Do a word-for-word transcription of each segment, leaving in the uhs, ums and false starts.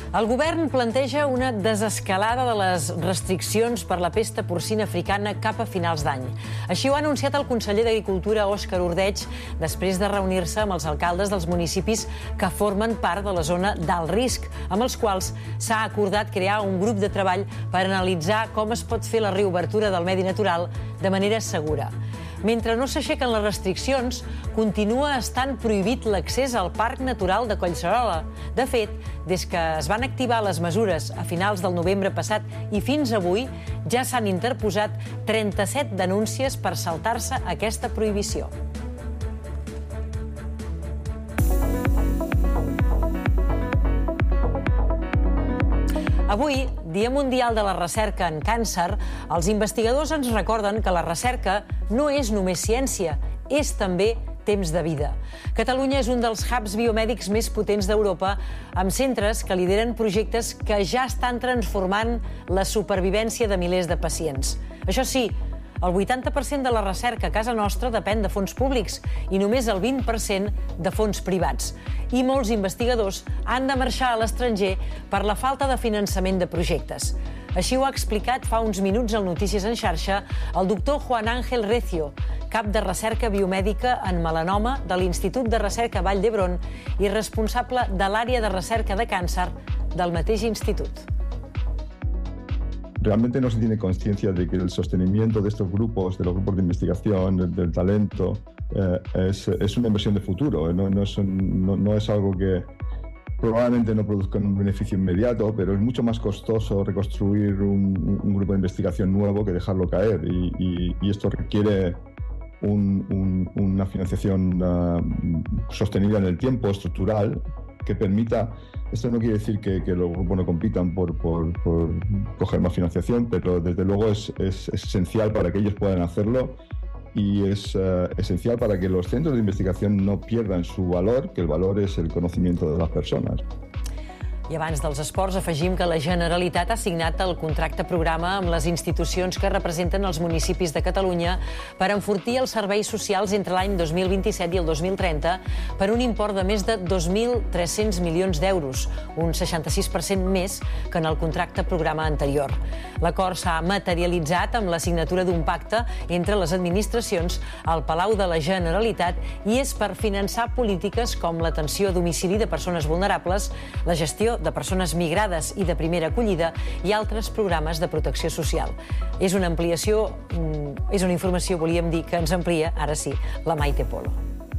El govern planteja una desescalada de les restriccions per la pesta porcina africana cap a finals d'any. Així ho ha anunciat el conseller d'Agricultura, Òscar Ordeig, després de reunir-se amb els alcaldes dels municipis que formen part de la zona d'alt risc, amb els quals s'ha acordat crear un grup de treball per analitzar com es pot fer la reobertura del medi natural de manera segura. Mentre no s'aixequen les restriccions, continua estant prohibit l'accés al Parc Natural de Collserola. De fet, des que es van activar les mesures a finals del novembre passat i fins avui, ja s'han interposat trenta-set denúncies per saltar-se aquesta prohibició. Avui, Dia Mundial de la Recerca en Càncer, els investigadors ens recorden que la recerca no és només ciència, és també temps de vida. Catalunya és un dels hubs biomèdics més potents d'Europa, amb centres que lideren projectes que ja estan transformant la supervivència de milers de pacients. Això sí, el vuitanta per cent de la recerca a casa nostra depèn de fons públics i només el vint per cent de fons privats. I molts investigadors han de marxar a l'estranger per la falta de finançament de projectes. Així ho ha explicat fa uns minuts al Notícies en xarxa el doctor Juan Ángel Recio, cap de recerca biomèdica en melanoma de l'Institut de Recerca Vall d'Hebron i responsable de l'àrea de recerca de càncer del mateix institut. Realmente no se tiene conciencia de que el sostenimiento de estos grupos, de los grupos de investigación, del, del talento, eh, es, es una inversión de futuro. No, no, es un, no, no es algo que probablemente no produzca un beneficio inmediato, pero es mucho más costoso reconstruir un, un grupo de investigación nuevo que dejarlo caer. Y, y, y esto requiere un, un, una financiación uh, sostenida en el tiempo, estructural, que permita. Esto no quiere decir que, que los grupos no compitan por, por, por coger más financiación, pero desde luego es, es, es esencial para que ellos puedan hacerlo y es uh, esencial para que los centros de investigación no pierdan su valor, que el valor es el conocimiento de las personas. I abans dels esports afegim que la Generalitat ha signat el contracte programa amb les institucions que representen els municipis de Catalunya per enfortir els serveis socials entre l'any dos mil vint-i-set i el dos mil trenta per un import de més de dos mil tres-cents milions d'euros, un seixanta-sis per cent més que en el contracte programa anterior. L'acord s'ha materialitzat amb la signatura d'un pacte entre les administracions al Palau de la Generalitat i és per finançar polítiques com l'atenció a domicili de persones vulnerables, la gestió de persones migrades i de primera acollida i altres programes de protecció social. És una ampliació, és una informació, volíem dir, que ens amplia, ara sí, la Maite Polo.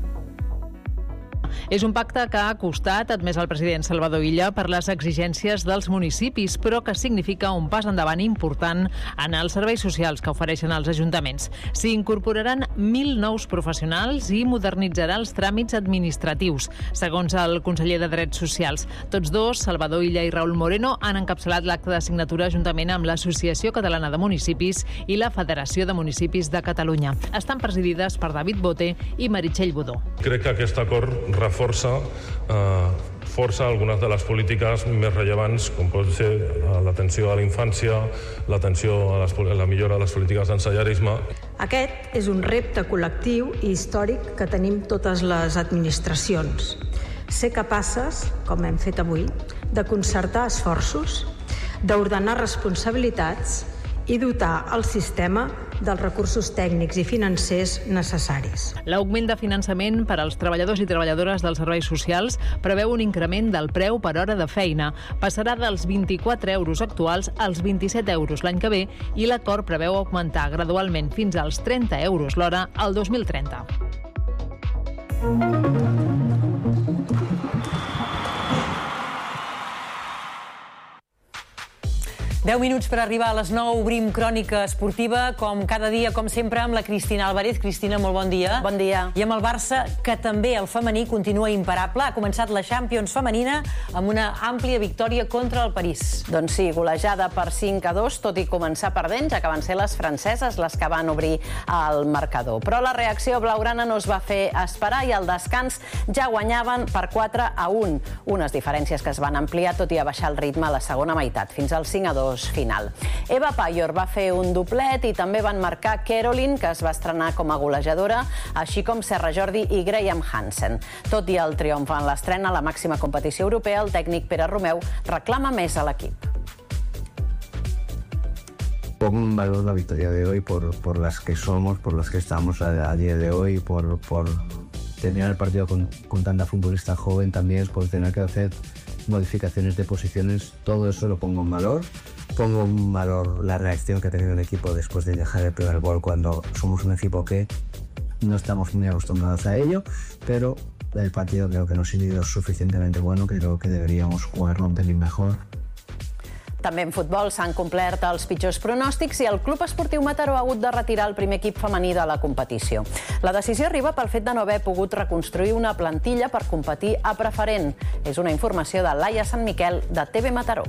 És un pacte que ha costat, admès el president Salvador Illa, per les exigències dels municipis, però que significa un pas endavant important en els serveis socials que ofereixen els ajuntaments. S'hi incorporaran mil nous professionals i modernitzarà els tràmits administratius, segons el conseller de Drets Socials. Tots dos, Salvador Illa i Raúl Moreno, han encapçalat l'acte de signatura juntament amb l'Associació Catalana de Municipis i la Federació de Municipis de Catalunya. Estan presidides per David Bote i Meritxell Budó. Crec que aquest acord reforça eh, força algunes de les polítiques més rellevants, com pot ser l'atenció a la infància, l'atenció a, les, a la millora de les polítiques d'ensenyarisme. Aquest és un repte col·lectiu i històric que tenim totes les administracions. Ser capaces, com hem fet avui, de concertar esforços, d'ordenar responsabilitats i dotar el sistema dels recursos tècnics i financers necessaris. L'augment de finançament per als treballadors i treballadores dels serveis socials preveu un increment del preu per hora de feina. Passarà dels vint-i-quatre euros actuals als vint-i-set euros l'any que ve i l'acord preveu augmentar gradualment fins als trenta euros l'hora al dos mil trenta. deu minuts per arribar a les nou, obrim crònica esportiva, com cada dia, com sempre, amb la Cristina Álvarez. Cristina, molt bon dia. Bon dia. I amb el Barça, que també el femení continua imparable. Ha començat la Champions femenina amb una àmplia victòria contra el París. Doncs sí, golejada per cinc a dos, tot i començar perdent, ja que van ser les franceses les que van obrir el marcador. Però la reacció blaugrana no es va fer esperar i al descans ja guanyaven per quatre a un. Unes diferències que es van ampliar tot i abaixar el ritme a la segona meitat, fins al cinc a dos quarts final. Eva Paior va fer un doblet i també van marcar Caroline, que es va estrenar com a golejadora, així com Serra Jordi i Graham Hansen. Tot i el triomf en l'estrena a la màxima competició europea, el tècnic Pere Romeu reclama més a l'equip. Pongo en valor la victoria de hoy por, por las que somos, por las que estamos a, a día de hoy, por, por tener el partido con, con tanta futbolista joven también, por tener que hacer modificaciones de posiciones, todo eso lo pongo en valor. Pongo en valor la reacción que ha tenido el equipo después de dejar el primer gol, cuando somos un equipo que no estamos muy acostumbrados a ello, pero el partido creo que no ha sido suficientemente bueno, creo que deberíamos jugarlo un pelín mejor. També en futbol s'han complert els pitjors pronòstics i el Club Esportiu Mataró ha hagut de retirar el primer equip femení de la competició. La decisió arriba pel fet de no haver pogut reconstruir una plantilla per competir a preferent. És una informació de Laia Sant Miquel, de T V Mataró.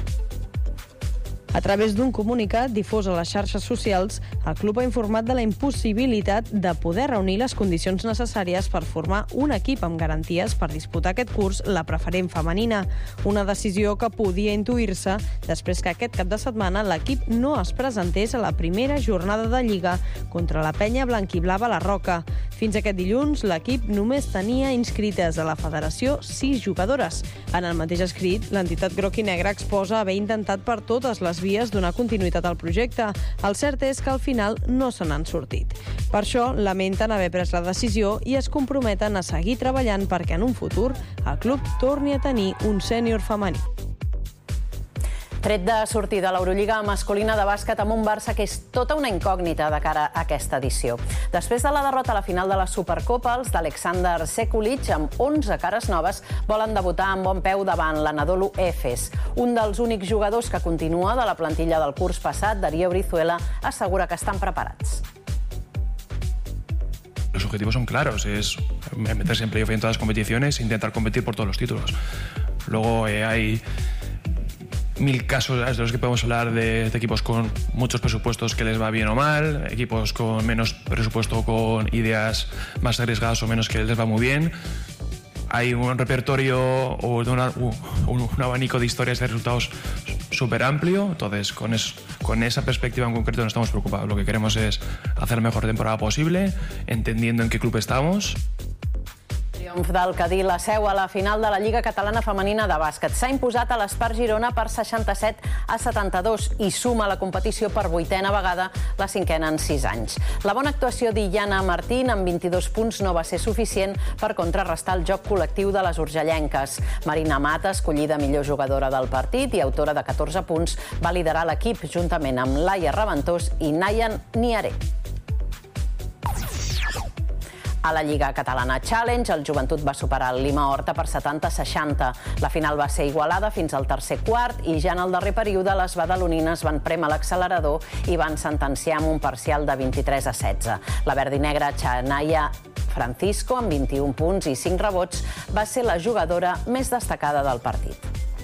A través d'un comunicat difós a les xarxes socials, el club ha informat de la impossibilitat de poder reunir les condicions necessàries per formar un equip amb garanties per disputar aquest curs la preferent femenina. Una decisió que podia intuir-se després que aquest cap de setmana l'equip no es presentés a la primera jornada de Lliga contra la penya blanquiblava la Roca. Fins aquest dilluns, l'equip només tenia inscrites a la federació sis jugadores. En el mateix escrit, l'entitat groc i negra exposa haver intentat per totes les vies donar continuïtat al projecte. El cert és que al final no se n'han sortit. Per això, lamenten haver pres la decisió i es comprometen a seguir treballant perquè en un futur el club torni a tenir un sènior femení. Tret de sortir de l'Eurolliga masculina de bàsquet amb un Barça que és tota una incògnita de cara a aquesta edició. Després de la derrota a la final de la Supercopa, els d'Alexander Sekulic, amb onze cares noves, volen debutar amb bon peu davant l'Anadolu Efes. Un dels únics jugadors que continua de la plantilla del curs passat, Darío Brizuela, assegura que estan preparats. Los objetivos son claros, es meterse en playoff en todas las competiciones e intentar competir por todos los títulos. Luego eh, hay mil casos de los que podemos hablar de, de equipos con muchos presupuestos que les va bien o mal, equipos con menos presupuesto, con ideas más arriesgadas o menos que les va muy bien. Hay un repertorio o una, un, un abanico de historias de resultados súper amplio, entonces con, es, con esa perspectiva en concreto no estamos preocupados. Lo que queremos es hacer la mejor temporada posible, entendiendo en qué club estamos. Triomf del Cadí la Seu a la final de la Lliga Catalana Femenina de Bàsquet. S'ha imposat a l'Espar Girona per seixanta-set a setanta-dos i suma la competició per vuitena vegada, la cinquena en sis anys. La bona actuació d'Illana Martín amb vint-i-dos punts no va ser suficient per contrarrestar el joc col·lectiu de les urgellenques. Marina Mata, escollida millor jugadora del partit i autora de catorze punts, va liderar l'equip juntament amb Laia Raventós i Nayan Niaré. A la Lliga Catalana Challenge, el Joventut va superar el Lima Horta per setanta a seixanta. La final va ser igualada fins al tercer quart i ja en el darrer període les badalonines van prémer l'accelerador i van sentenciar amb un parcial de vint-i-tres a setze. La verdinegra Chanaya Francisco, amb vint-i-un punts i cinc rebots, va ser la jugadora més destacada del partit.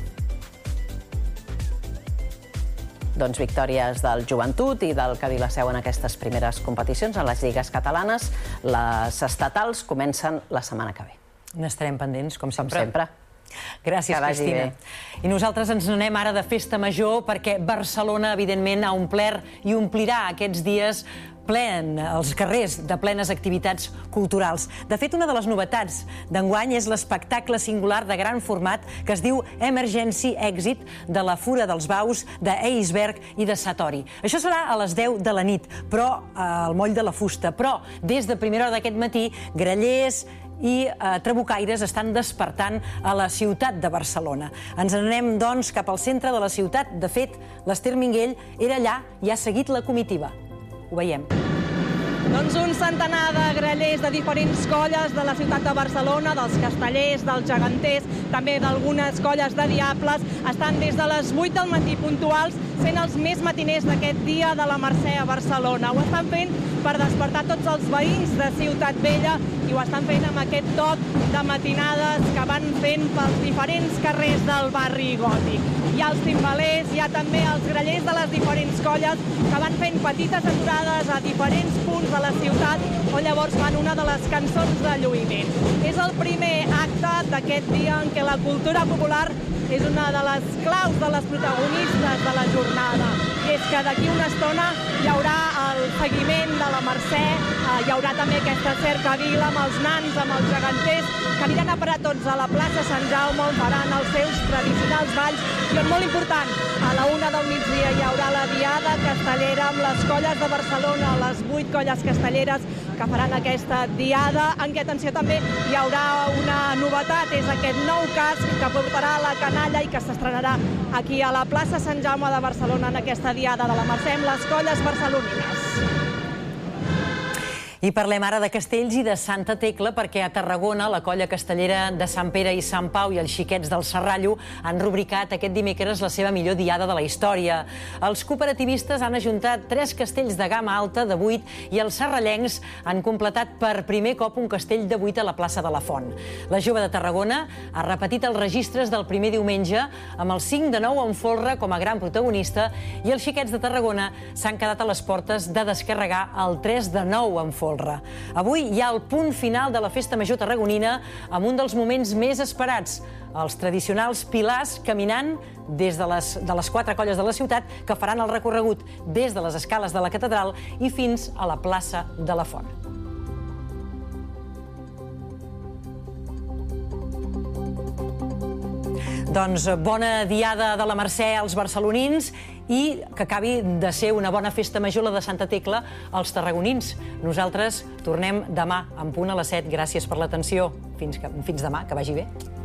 Doncs victòries del Joventut i del Cadí la Seu en aquestes primeres competicions en les lligues catalanes. Les estatals comencen la setmana que ve. N'estarem pendents, com sempre. Com sempre. Gràcies, Cristina. I nosaltres ens n'anem ara de festa major perquè Barcelona, evidentment, ha omplert i omplirà aquests dies plen els carrers de plenes activitats culturals. De fet, una de les novetats d'enguany és l'espectacle singular de gran format que es diu Emergency Exit de la Fura dels Baus, d'Eisberg i de Satori. Això serà a les deu de la nit, però al moll de la fusta. Però des de primera hora d'aquest matí, grallers i eh, trabucaires estan despertant a la ciutat de Barcelona. Ens anem, doncs, cap al centre de la ciutat. De fet, l'Ester Minguell era allà i ha seguit la comitiva. Ho veiem. Doncs un centenar de grallers de diferents colles de la ciutat de Barcelona, dels castellers, dels geganters, també d'algunes colles de diables, estan des de les vuit del matí puntuals, sent els més matiners d'aquest dia de la Mercè a Barcelona. Ho estan fent per despertar tots els veïns de Ciutat Vella i ho estan fent amb aquest toc de matinades que van fent pels diferents carrers del barri gòtic. Hi ha els timbalers, hi ha també els grallers de les diferents colles que van fent petites aturades a diferents punts de la ciutat on llavors fan una de les cançons de lluïment. És el primer acte d'aquest dia en què la cultura popular és una de les claus de les protagonistes de la jornada. I és que d'aquí una estona hi haurà el seguiment de la Mercè, hi haurà també aquesta cercavila amb els nans, amb els geganters, que aniran a parar tots a la plaça Sant Jaume, on faran els seus tradicionals balls. I molt important, a la una del migdia hi haurà la diada castellera amb les colles de Barcelona, les vuit colles castelleres que faran aquesta diada, en què, atenció, també hi haurà una novetat, és aquest nou casc que portarà la canalla i que s'estrenarà aquí a la plaça Sant Jaume de Barcelona en aquesta diada de la Mercè amb les colles barcelonines. I parlem ara de castells i de Santa Tecla, perquè a Tarragona la colla castellera de Sant Pere i Sant Pau i els xiquets del Serrallo han rubricat aquest dimecres la seva millor diada de la història. Els cooperativistes han ajuntat tres castells de gamma alta de vuit i els serrallencs han completat per primer cop un castell de vuit a la plaça de la Font. La jove de Tarragona ha repetit els registres del primer diumenge amb el cinc de nou en folre com a gran protagonista i els xiquets de Tarragona s'han quedat a les portes de descarregar el tres de nou en folre. Avui hi ha el punt final de la Festa Major tarragonina amb un dels moments més esperats, els tradicionals pilars caminant des de les, de les quatre colles de la ciutat que faran el recorregut des de les escales de la catedral i fins a la plaça de la Font. Doncs bona diada de la Mercè als barcelonins i que acabi de ser una bona festa major la de Santa Tecla als tarragonins. Nosaltres tornem demà en punt a les set. Gràcies per l'atenció. Fins, fins demà, que vagi bé.